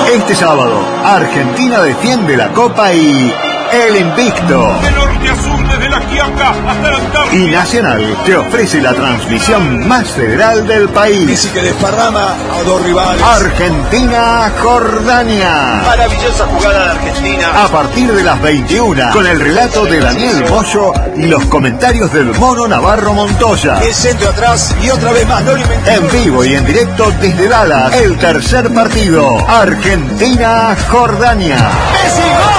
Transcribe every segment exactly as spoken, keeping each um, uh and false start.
Este sábado, Argentina defiende la Copa y el invicto. De norte a sur, desde la Quiaca hasta la Antártida. Y Nacional te ofrece la transmisión más federal del país. Messi que desparrama a dos rivales. Argentina-Jordania. Maravillosa jugada de Argentina. A partir de las veintiuna, con el relato de Daniel Bollo y los comentarios del Mono Navarro Montoya. El centro atrás y otra vez más. No en vivo y en directo desde Dallas, el tercer partido. Argentina-Jordania. ¡Messi, gol!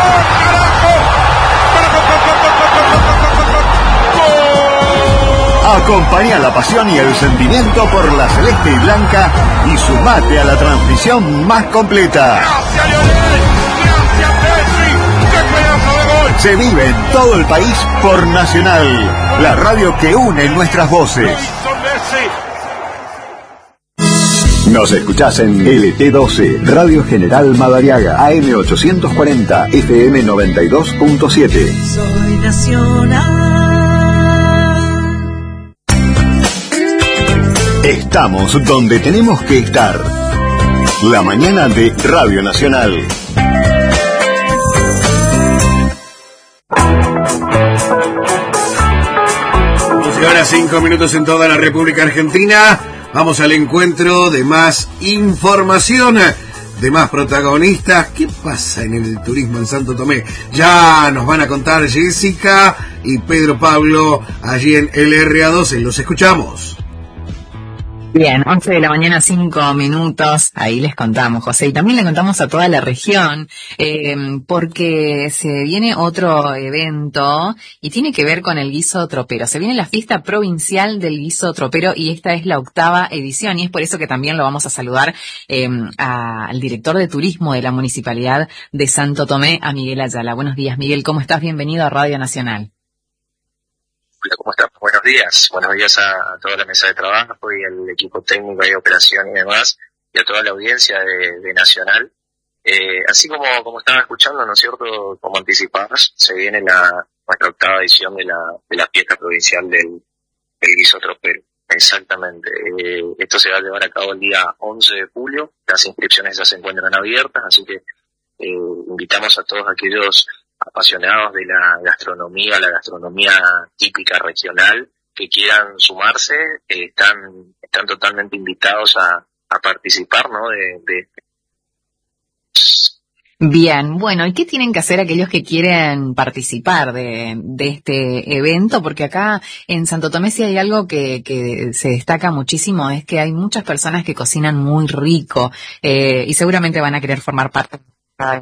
Acompaña la pasión y el sentimiento por la celeste y blanca y sumate a la transmisión más completa. ¡Gracias, Lionel! ¡Gracias, Petri! ¡Qué pedazo de gol! Se vive en todo el país por Nacional, la radio que une nuestras voces. Nos escuchás en L T doce, Radio General Madariaga, A M ochocientos cuarenta, F M noventa y dos punto siete. Soy Nacional. Estamos donde tenemos que estar. La mañana de Radio Nacional. Y ahora cinco minutos en toda la República Argentina. Vamos al encuentro de más información, de más protagonistas. ¿Qué pasa en el turismo en Santo Tomé? Ya nos van a contar Jessica y Pedro Pablo allí en el R A doce. Los escuchamos. Bien, once de la mañana, cinco minutos, ahí les contamos, José, y también le contamos a toda la región, eh, porque se viene otro evento y tiene que ver con el guiso tropero. Se viene la fiesta provincial del guiso tropero y esta es la octava edición y es por eso que también lo vamos a saludar eh, a, al director de turismo de la Municipalidad de Santo Tomé, a Miguel Ayala. Buenos días, Miguel, ¿cómo estás? Bienvenido a Radio Nacional. Hola, ¿cómo estás? Buenos días. Buenos días a, a toda la mesa de trabajo y al equipo técnico y de operación y demás, y a toda la audiencia de, de Nacional. Eh, así como, como estaban escuchando, ¿no es cierto? Como anticipabas, se viene la nuestra octava edición de la, de la fiesta provincial del, del guiso tropero. Exactamente. Eh, esto se va a llevar a cabo el día once de julio. Las inscripciones ya se encuentran abiertas, así que eh, invitamos a todos aquellos apasionados de la gastronomía, la gastronomía típica regional, que quieran sumarse, eh, están están totalmente invitados a, a participar, ¿no? De, de... Bien, bueno, ¿y qué tienen que hacer aquellos que quieren participar de, de este evento? Porque acá en Santo Tomé sí hay algo que, que se destaca muchísimo, es que hay muchas personas que cocinan muy rico eh, y seguramente van a querer formar parte de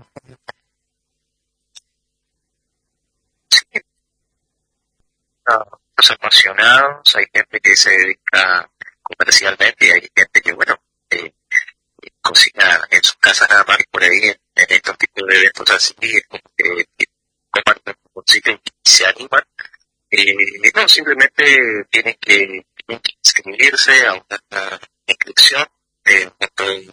los apasionados, hay gente que se dedica comercialmente y hay gente que, bueno, eh, cocina en sus casas nada más, y por ahí en, en estos tipos de eventos así, eh, que comparten un sitio y se animan. Eh, no, simplemente tienen que, tienen que inscribirse a una inscripción, eh, un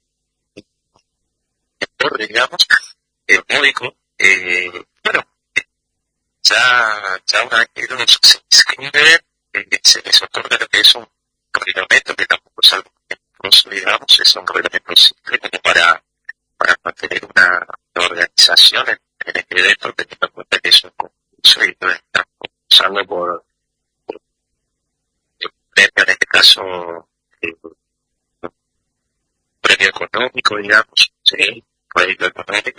digamos, eh, módico, eh, bueno, ya, ya una vez que uno se inscribe, eh, se les otorga lo que es un reglamento, que tampoco es algo que nosotros digamos, es un reglamento simple como para, para mantener una, una organización en, en este evento, teniendo en cuenta que es un concurso y no estamos usando por, por, por premio, en este caso, eh, un premio económico, digamos, sí, proyecto económico.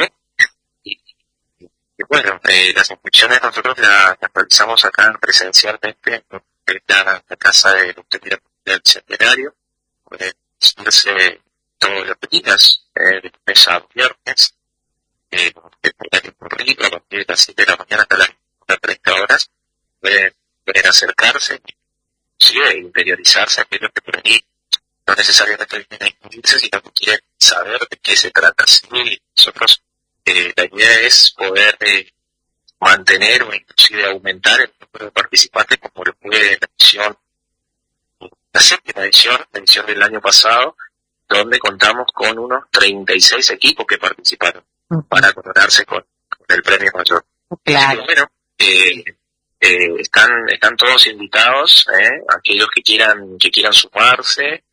Y bueno, eh, las inscripciones nosotros las, las realizamos acá presencialmente en la, la Casa de Hostelería del Centenario. Pueden hacerse todos los días, eh, de lunes a viernes, eh, de corrido a partir de las siete de la mañana hasta las treinta horas. Pueden, pueden acercarse, inclusive interiorizarse aquellos que por ahí no necesariamente vienen a inscribirse, sino que quieren saber de qué se trata. Sí, nosotros Eh, la idea es poder eh, mantener o inclusive aumentar el número de participantes como lo fue la edición, la séptima edición, la edición del año pasado, donde contamos con unos treinta y seis equipos que participaron para coronarse con, con el premio mayor. Claro. Y bueno, eh, eh, están están todos invitados, eh, aquellos que quieran que quieran sumarse.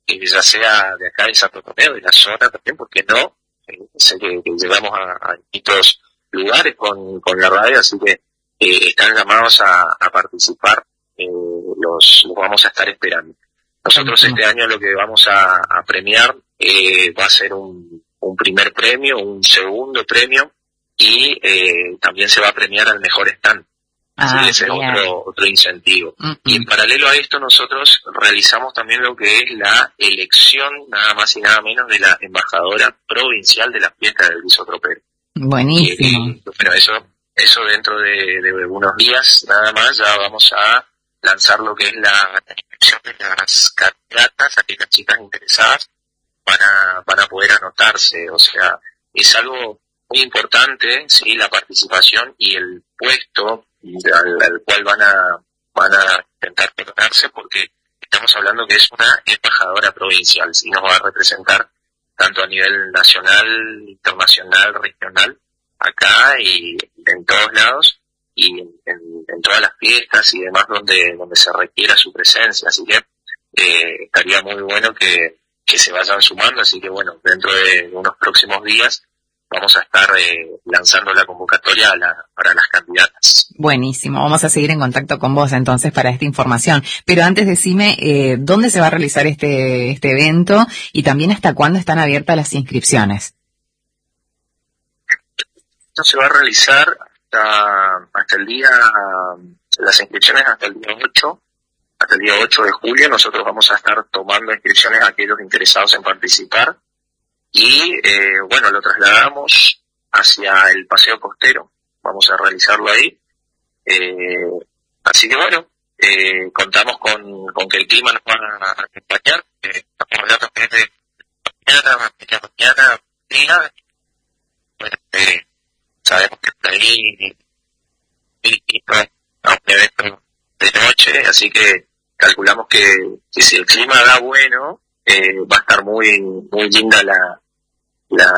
eh, ya sea de acá de Santo Tomé, de la zona también, porque no, eh, sé que, que llegamos a, a distintos lugares con, con la radio, así que eh, están llamados a, a participar, eh, los, los vamos a estar esperando. Nosotros este año lo que vamos a, a premiar eh, va a ser un, un primer premio, un segundo premio, y eh, también se va a premiar al mejor stand. Ah, sí, ese es otro, otro incentivo. Uh-huh. Y en paralelo a esto nosotros realizamos también lo que es la elección, nada más y nada menos, de la embajadora provincial de la fiesta del guiso tropero. Buenísimo. Eh, bueno, eso, eso dentro de, de unos días nada más ya vamos a lanzar lo que es la inscripción de las candidatas, aquellas chicas interesadas van a, van a poder anotarse. O sea, es algo muy importante, sí, la participación y el puesto al, al cual van a van a intentar coronarse, porque estamos hablando que es una embajadora provincial, sí, nos va a representar tanto a nivel nacional, internacional, regional, acá y en todos lados, y en, en, en todas las fiestas y demás donde donde se requiera su presencia, así que eh, estaría muy bueno que, que se vayan sumando, así que bueno, dentro de unos próximos días vamos a estar eh, lanzando la convocatoria a la, para las candidatas. Buenísimo, vamos a seguir en contacto con vos entonces para esta información. Pero antes decime, eh, ¿dónde se va a realizar este este evento y también hasta cuándo están abiertas las inscripciones? Esto se va a realizar hasta, hasta el día, las inscripciones hasta el día ocho, hasta el día ocho de julio. Nosotros vamos a estar tomando inscripciones a aquellos interesados en participar. Y, eh, bueno, lo trasladamos hacia el Paseo Costero, vamos a realizarlo ahí. Eh, así que, bueno, eh, contamos con, con que el clima nos va a acompañar. Eh, estamos hablando de mañana, mañana, mañana, día. Bueno, eh, sabemos que está ahí y, y, y a un evento de noche, así que calculamos que, que si el clima da bueno, Eh, va a estar muy muy linda la la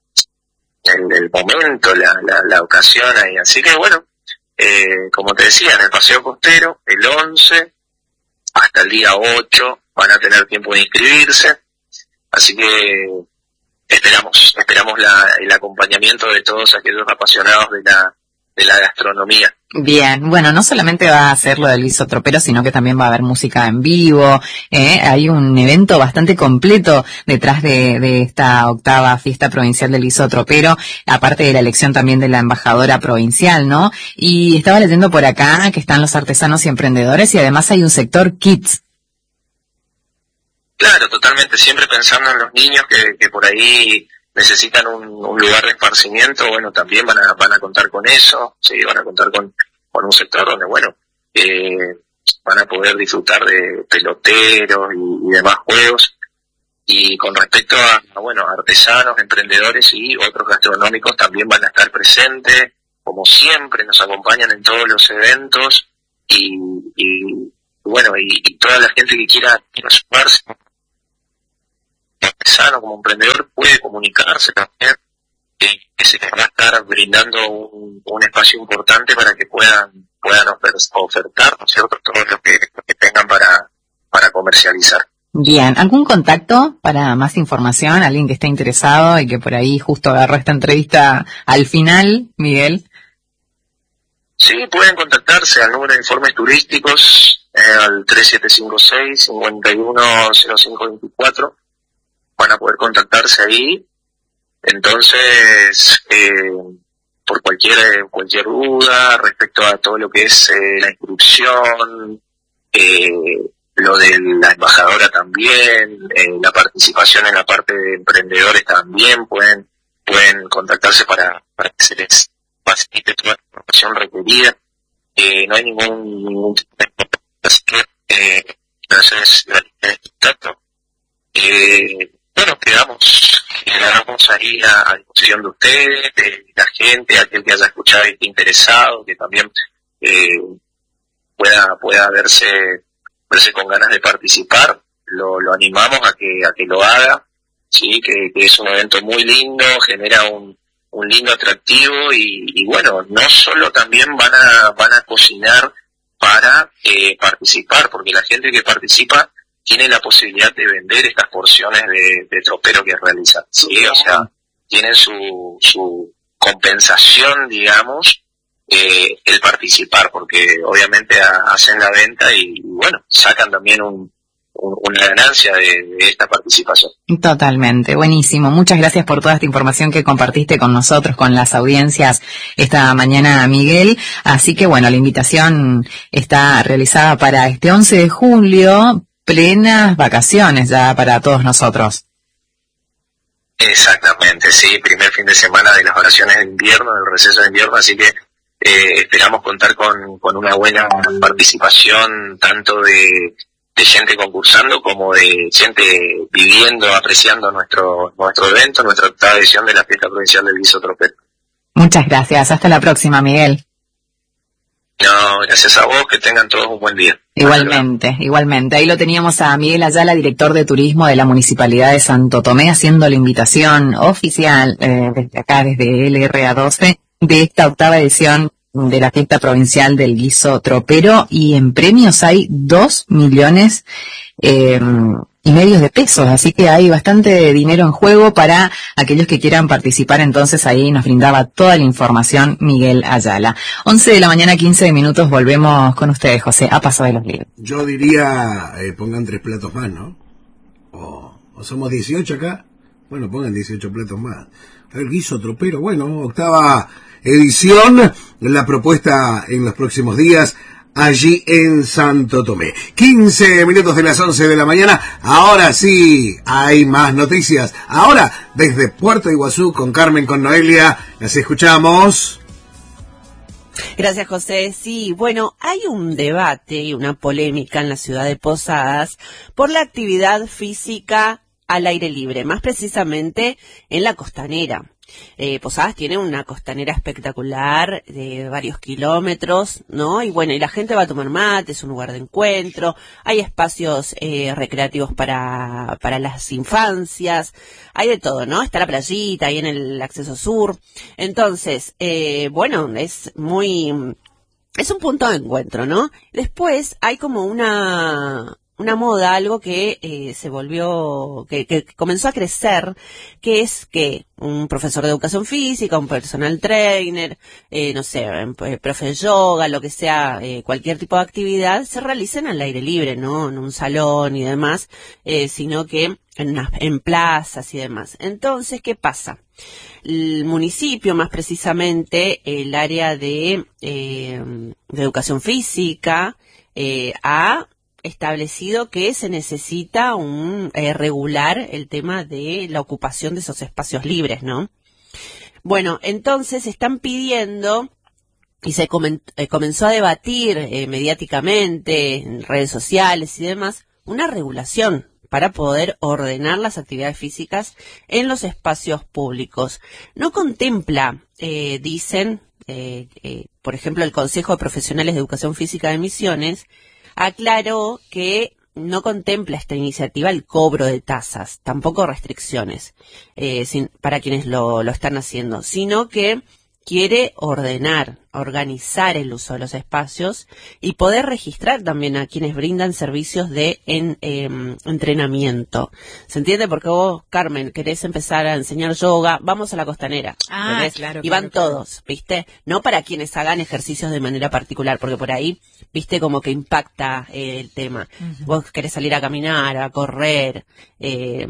el, el momento, la, la la ocasión ahí, así que bueno, eh, como te decía, en el Paseo Costero el once hasta el día ocho van a tener tiempo de inscribirse, así que esperamos esperamos la, el acompañamiento de todos aquellos apasionados de la de la gastronomía. Bien, bueno, no solamente va a ser lo del guiso tropero, sino que también va a haber música en vivo, ¿eh? Hay un evento bastante completo detrás de, de esta octava fiesta provincial del guiso tropero, aparte de la elección también de la embajadora provincial, ¿no? Y estaba leyendo por acá que están los artesanos y emprendedores y además hay un sector kids. Claro, totalmente, siempre pensando en los niños que, que por ahí necesitan un, un lugar de esparcimiento, bueno, también van a van a contar con eso, sí, van a contar con, con un sector donde, bueno, eh, van a poder disfrutar de peloteros y, y demás juegos. Y con respecto a, a, bueno, artesanos, emprendedores y otros gastronómicos también van a estar presentes, como siempre, nos acompañan en todos los eventos y, y bueno, y, y toda la gente que quiera, quiera sumarse, artesano como emprendedor, puede comunicarse también, eh, que se les va a estar brindando un, un espacio importante para que puedan puedan ofertar, ¿no es cierto?, todo lo que, lo que tengan para para comercializar. Bien, ¿algún contacto para más información? ¿Alguien que esté interesado y que por ahí justo agarró esta entrevista al final, Miguel? Sí, pueden contactarse al número de informes turísticos, eh, al tres siete cinco seis, cinco uno cero cinco dos cuatro. Van a poder contactarse ahí. Entonces, eh, por cualquier cualquier duda respecto a todo lo que es eh, la inscripción, eh, lo de la embajadora también, eh, la participación en la parte de emprendedores también, pueden pueden contactarse para, para que se les facilite toda la información requerida. Eh, no hay ningún, ningún tipo de así que eh, entonces la lista de contacto. Eh, Bueno, quedamos, quedamos ahí a, a disposición de ustedes, de la gente, aquel que haya escuchado y esté interesado, que también eh, pueda pueda verse verse con ganas de participar. Lo, lo animamos a que a que lo haga, sí, que, que es un evento muy lindo, genera un un lindo atractivo y, y bueno, no solo también van a van a cocinar para eh, participar, porque la gente que participa tiene la posibilidad de vender estas porciones de, de tropero que realizan, ¿sí? O sea, tienen su, su compensación, digamos, eh, el participar, porque obviamente a, hacen la venta y, y bueno, sacan también un, un, una ganancia de, de esta participación. Totalmente, buenísimo. Muchas gracias por toda esta información que compartiste con nosotros, con las audiencias esta mañana, Miguel. Así que bueno, la invitación está realizada para este once de julio, plenas vacaciones ya para todos nosotros. Exactamente, sí, primer fin de semana de las vacaciones de invierno, del receso de invierno, así que eh, esperamos contar con, con una buena participación tanto de, de gente concursando como de gente viviendo, apreciando nuestro nuestro evento, nuestra octava edición de la Fiesta Provincial del Guiso Tropero. Muchas gracias, hasta la próxima, Miguel. No, gracias a vos, que tengan todos un buen día. Igualmente, igualmente. Ahí lo teníamos a Miguel Ayala, director de turismo de la Municipalidad de Santo Tomé, haciendo la invitación oficial eh, desde acá, desde L R A doce, de esta octava edición de la Fiesta Provincial del Guiso Tropero, y en premios hay dos millones eh, y medios de pesos, así que hay bastante dinero en juego para aquellos que quieran participar. Entonces ahí nos brindaba toda la información Miguel Ayala. once de la mañana, quince minutos, volvemos con ustedes, José, a Paso de los Libros. Yo diría, eh, pongan tres platos más, ¿no? O, o somos dieciocho acá, bueno, pongan dieciocho platos más. El Guiso Tropero, bueno, octava edición, la propuesta en los próximos días allí en Santo Tomé. quince minutos de las once de la mañana. Ahora sí, hay más noticias. Ahora, desde Puerto Iguazú, con Carmen, con Noelia, las escuchamos. Gracias, José. Sí, bueno, hay un debate y una polémica en la ciudad de Posadas por la actividad física al aire libre, más precisamente en la costanera. Eh, Posadas tiene una costanera espectacular de varios kilómetros, ¿no? Y bueno, y la gente va a tomar mate, es un lugar de encuentro, hay espacios eh, recreativos para, para las infancias, hay de todo, ¿no? Está la playita ahí en el acceso sur. Entonces, eh, bueno, es muy, es un punto de encuentro, ¿no? Después hay como una... una moda, algo que eh, se volvió, que, que comenzó a crecer, que es que un profesor de educación física, un personal trainer, eh, no sé, eh, profe de yoga, lo que sea, eh, cualquier tipo de actividad, se realicen al aire libre, no en un salón y demás, eh, sino que en, una, en plazas y demás. Entonces, ¿qué pasa? El municipio, más precisamente el área de, eh, de educación física, eh, ha establecido que se necesita un eh, regular el tema de la ocupación de esos espacios libres, ¿no? Bueno, entonces están pidiendo, y se comen, eh, comenzó a debatir eh, mediáticamente en redes sociales y demás, una regulación para poder ordenar las actividades físicas en los espacios públicos. No contempla, eh, dicen, eh, eh, por ejemplo, el Consejo de Profesionales de Educación Física de Misiones, aclaró que no contempla esta iniciativa el cobro de tasas, tampoco restricciones eh, sin, para quienes lo, lo están haciendo, sino que quiere ordenar, organizar el uso de los espacios y poder registrar también a quienes brindan servicios de en, eh, entrenamiento. ¿Se entiende? Porque vos, Carmen, querés empezar a enseñar yoga, vamos a la costanera. Ah, claro, y van claro, todos, claro. ¿Viste? No para quienes hagan ejercicios de manera particular, porque por ahí, viste, como que impacta eh, el tema. Uh-huh. Vos querés salir a caminar, a correr, eh,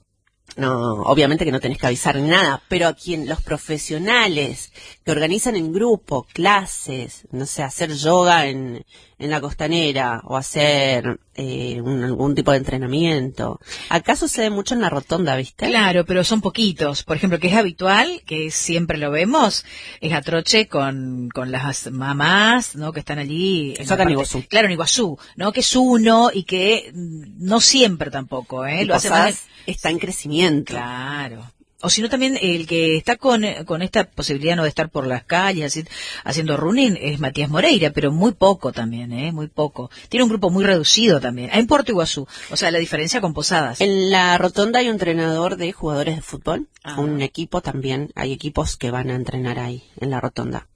no, obviamente que no tenés que avisar ni nada, pero a quien los profesionales que organizan en grupo clases, no sé, hacer yoga en, en la costanera o hacer eh, un, algún tipo de entrenamiento. Acá sucede mucho en la rotonda, ¿viste? Claro, pero son poquitos. Por ejemplo, que es habitual, que siempre lo vemos, es a troche con, con las mamás, ¿no? Que están allí. Eso acá en Iguazú. Claro, en Iguazú, ¿no? Que es uno y que no siempre tampoco, ¿eh? Y lo hace más... está en crecimiento. Claro. O si no, también el que está con, con esta posibilidad, ¿no?, de estar por las calles así, haciendo running es Matías Moreira, pero muy poco también, ¿eh? Muy poco. Tiene un grupo muy reducido también. En Puerto Iguazú. O sea, la diferencia con Posadas. En la rotonda hay un entrenador de jugadores de fútbol. Ah. Un equipo también. Hay equipos que van a entrenar ahí, en la rotonda.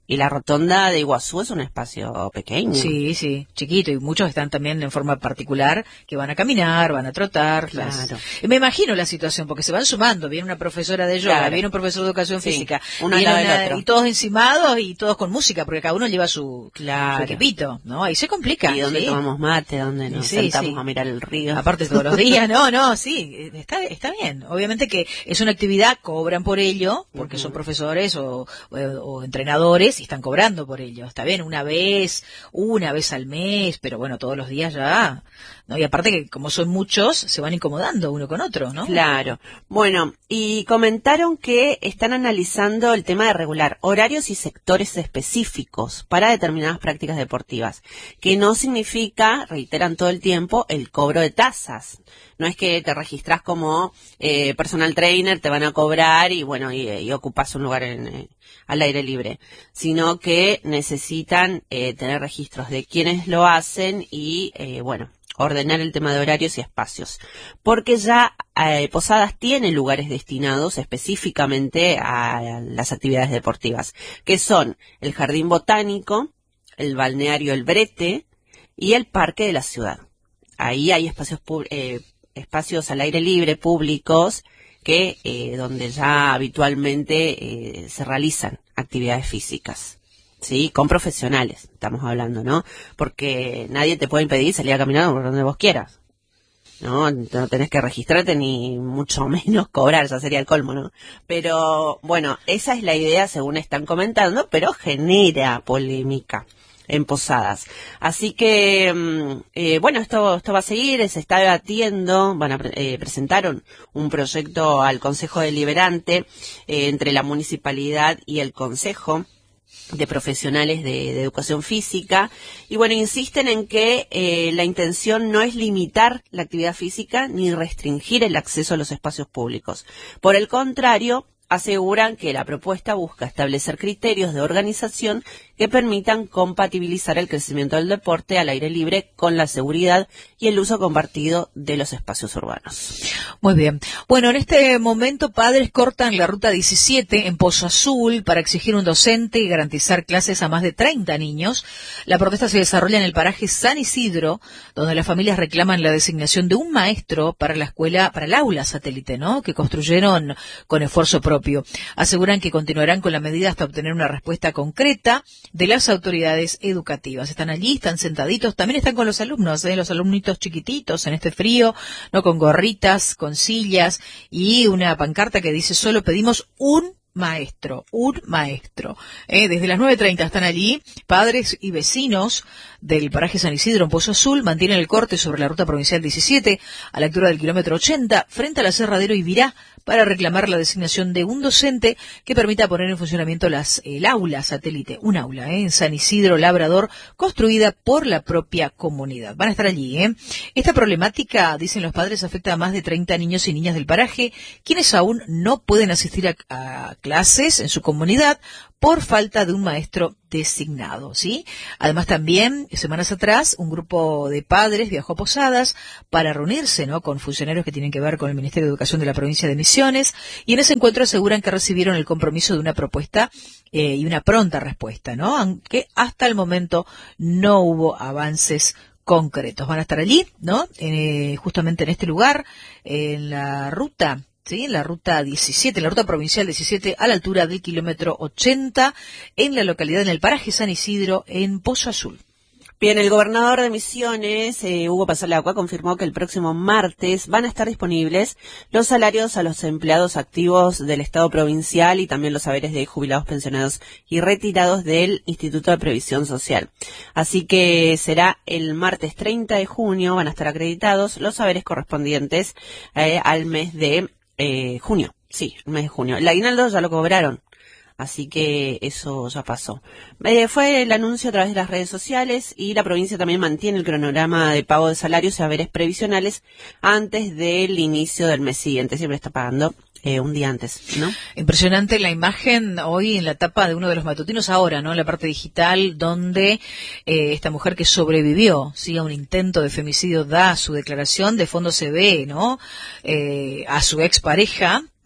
Y la rotonda de Iguazú es un espacio pequeño. Sí, sí, chiquito. Y muchos están también en forma particular, que van a caminar, van a trotar. Claro. Las... Me imagino la situación, porque se van sumando. Viene una profesora de yoga, Claro. viene un profesor de educación Sí, física. uno viene al lado del una- otro. Y todos encimados y todos con música, porque cada uno lleva su, Claro. su equipito, ¿no? Ahí se complica. Y donde ¿sí? tomamos mate, donde nos Sí, sentamos sí. a mirar el río. Aparte todos los días, no, no, sí, está, está bien. Obviamente que es una actividad, cobran por ello, porque Ujú. son profesores o, o, o entrenadores y están cobrando por ello. Está bien, una vez, una vez al mes, pero bueno, todos los días ya, ¿no? Y aparte que como son muchos, se van incomodando uno con otro, ¿no? Claro. Bueno, y comentaron que están analizando el tema de regular horarios y sectores específicos para determinadas prácticas deportivas, que no significa, reiteran todo el tiempo, el cobro de tasas. No es que te registras como eh, personal trainer, te van a cobrar y bueno, y, y ocupas un lugar en, eh, al aire libre, sino que necesitan eh, tener registros de quienes lo hacen y eh, bueno, ordenar el tema de horarios y espacios, porque ya eh, Posadas tiene lugares destinados específicamente a las actividades deportivas, que son el Jardín Botánico, el Balneario El Brete y el Parque de la Ciudad. Ahí hay espacios pub- eh, espacios al aire libre públicos que eh, donde ya habitualmente eh, se realizan actividades físicas. Sí, con profesionales, estamos hablando, ¿no? Porque nadie te puede impedir salir a caminar por donde vos quieras. No, no tenés que registrarte ni mucho menos cobrar, ya sería el colmo, ¿no? Pero, bueno, esa es la idea según están comentando, pero genera polémica en Posadas. Así que, mm, eh, bueno, esto, esto va a seguir, se está debatiendo, van a, pre- eh, presentaron un proyecto al Consejo Deliberante eh, entre la municipalidad y el Consejo de profesionales de, de educación física y bueno, insisten en que eh, la intención no es limitar la actividad física ni restringir el acceso a los espacios públicos. Por el contrario, aseguran que la propuesta busca establecer criterios de organización que permitan compatibilizar el crecimiento del deporte al aire libre con la seguridad y el uso compartido de los espacios urbanos. Muy bien. Bueno, en este momento padres cortan la ruta diecisiete en Pozo Azul para exigir un docente y garantizar clases a más de treinta niños. La protesta se desarrolla en el paraje San Isidro, donde las familias reclaman la designación de un maestro para la escuela, para el aula satélite, ¿no? Que construyeron con esfuerzo propio. Aseguran que continuarán con la medida hasta obtener una respuesta concreta de las autoridades educativas. Están allí, están sentaditos, también están con los alumnos, ¿eh? Los alumnitos chiquititos en este frío, no con gorritas, con sillas y una pancarta que dice solo pedimos un maestro, un maestro. Eh, desde las nueve treinta están allí padres y vecinos del paraje San Isidro en Pozo Azul, mantienen el corte sobre la ruta provincial diecisiete a la altura del kilómetro ochenta frente al aserradero Ibirá para reclamar la designación de un docente que permita poner en funcionamiento las, el aula satélite, un aula eh, en San Isidro Labrador, construida por la propia comunidad. Van a estar allí. ¿eh? Esta problemática, dicen los padres, afecta a más de treinta niños y niñas del paraje, quienes aún no pueden asistir a, a clases en su comunidad por falta de un maestro designado, ¿sí? Además también, semanas atrás, un grupo de padres viajó a Posadas para reunirse, ¿no?, con funcionarios que tienen que ver con el Ministerio de Educación de la provincia de Misiones, y en ese encuentro aseguran que recibieron el compromiso de una propuesta eh, y una pronta respuesta, ¿no? Aunque hasta el momento no hubo avances concretos. Van a estar allí, ¿no? Eh, justamente en este lugar, en la ruta Sí, en la ruta diecisiete, en la ruta provincial diecisiete, a la altura del kilómetro ochenta, en la localidad, en el paraje San Isidro, en Pozo Azul. Bien, el gobernador de Misiones, eh, Hugo Pasalacqua, confirmó que el próximo martes van a estar disponibles los salarios a los empleados activos del Estado provincial y también los haberes de jubilados, pensionados y retirados del Instituto de Previsión Social. Así que será el martes treinta de junio, van a estar acreditados los haberes correspondientes eh, al mes de Eh, junio, sí, el mes de junio. El aguinaldo ya lo cobraron, así que eso ya pasó. Eh, fue el anuncio a través de las redes sociales y la provincia también mantiene el cronograma de pago de salarios y haberes previsionales antes del inicio del mes siguiente. Siempre está pagando eh, un día antes, ¿no? Impresionante la imagen hoy en la tapa de uno de los matutinos ahora, ¿no? En la parte digital, donde eh, esta mujer que sobrevivió, sí, a un intento de femicidio da su declaración, de fondo se ve, ¿no? Eh, a su expareja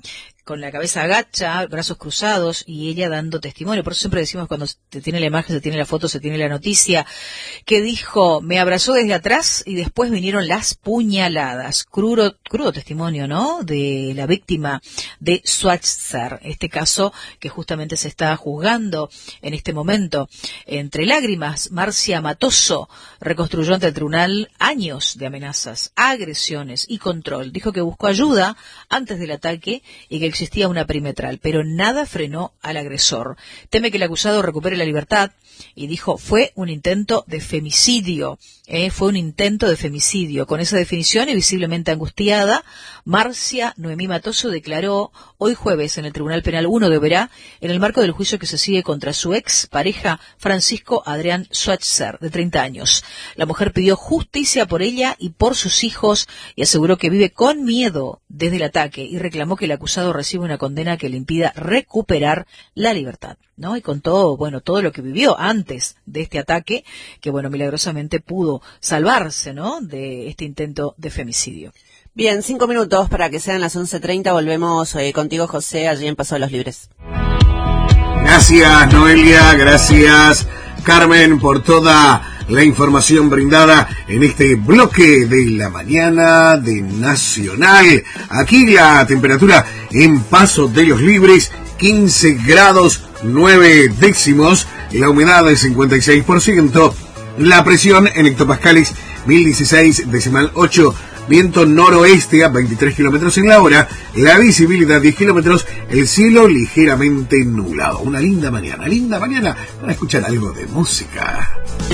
con la cabeza agacha, brazos cruzados, y ella dando testimonio. Por eso siempre decimos, cuando se tiene la imagen, se tiene la foto, se tiene la noticia, que dijo, me abrazó desde atrás y después vinieron las puñaladas. Crudo, crudo testimonio, ¿no?, de la víctima de Schweitzer, este caso que justamente se está juzgando en este momento. Entre lágrimas, Marcia Matoso reconstruyó ante el tribunal años de amenazas, agresiones y control. Dijo que buscó ayuda antes del ataque y que existía una perimetral, pero nada frenó al agresor. Teme que el acusado recupere la libertad y dijo, fue un intento de femicidio, eh, fue un intento de femicidio. Con esa definición y visiblemente angustiada, Marcia Noemí Matoso declaró hoy jueves en el Tribunal Penal uno de Oberá, en el marco del juicio que se sigue contra su ex pareja Francisco Adrián Schweitzer, de treinta años. La mujer pidió justicia por ella y por sus hijos y aseguró que vive con miedo desde el ataque y reclamó que el acusado recibe una condena que le impida recuperar la libertad, ¿no? Y contó, bueno, todo lo que vivió antes de este ataque, que, bueno, milagrosamente pudo salvarse, ¿no?, de este intento de femicidio. Bien, cinco minutos para que sean las once treinta. Volvemos eh, contigo, José, allí en Paso de los Libres. Gracias, Noelia. Gracias, Carmen, por toda la información brindada en este bloque de la mañana de Nacional. Aquí la temperatura en Paso de los Libres, quince grados nueve décimos, la humedad del cincuenta y seis por ciento, la presión en hectopascales mil dieciséis decimal ocho, viento noroeste a veintitrés kilómetros en la hora, la visibilidad diez kilómetros, el cielo ligeramente nublado. Una linda mañana, linda mañana para escuchar algo de música.